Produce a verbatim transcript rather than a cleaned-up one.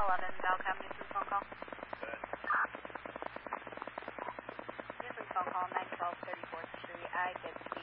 eleven, Bell County, this is phone call. This is phone call, nine twelve thirty-fourth Street. I get